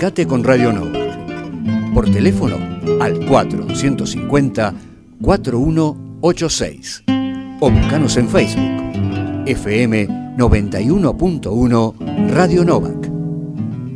Comunicate con Radio Nova. Por teléfono al 4150-4186. O buscanos en Facebook. FM 91.1 Radio Nova.